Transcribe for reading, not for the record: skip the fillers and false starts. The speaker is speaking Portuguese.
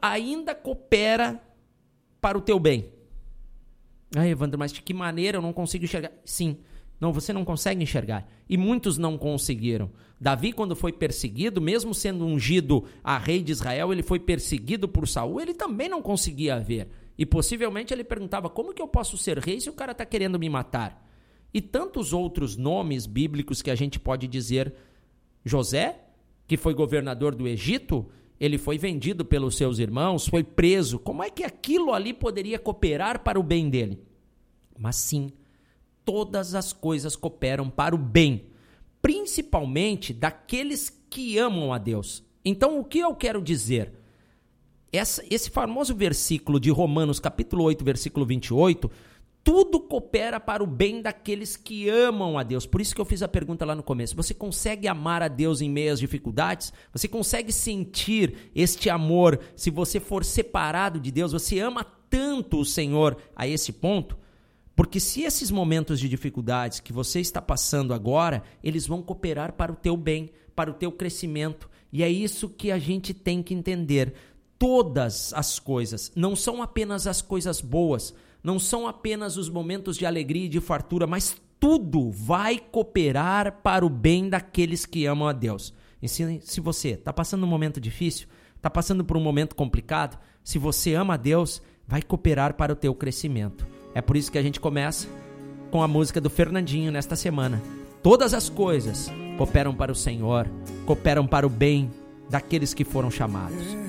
ainda coopera para o teu bem. Evandro, mas de que maneira eu não consigo enxergar? Sim, não, você não consegue enxergar. E muitos não conseguiram. Davi, quando foi perseguido, mesmo sendo ungido a rei de Israel, ele foi perseguido por Saul, ele também não conseguia ver. E possivelmente ele perguntava, como que eu posso ser rei se o cara está querendo me matar? E tantos outros nomes bíblicos que a gente pode dizer. José, que foi governador do Egito, ele foi vendido pelos seus irmãos, foi preso. Como é que aquilo ali poderia cooperar para o bem dele? Mas sim, todas as coisas cooperam para o bem, principalmente daqueles que amam a Deus. Então, o que eu quero dizer? Esse famoso versículo de Romanos, capítulo 8, versículo 28, tudo coopera para o bem daqueles que amam a Deus. Por isso que eu fiz a pergunta lá no começo. Você consegue amar a Deus em meio às dificuldades? Você consegue sentir este amor se você for separado de Deus? Você ama tanto o Senhor a esse ponto? Porque se esses momentos de dificuldades que você está passando agora, eles vão cooperar para o teu bem, para o teu crescimento. E é isso que a gente tem que entender. Todas as coisas, não são apenas as coisas boas, não são apenas os momentos de alegria e de fartura, mas tudo vai cooperar para o bem daqueles que amam a Deus. E se você está passando um momento difícil, está passando por um momento complicado, se você ama a Deus, vai cooperar para o teu crescimento. É por isso que a gente começa com a música do Fernandinho nesta semana. Todas as coisas cooperam para o Senhor, cooperam para o bem daqueles que foram chamados.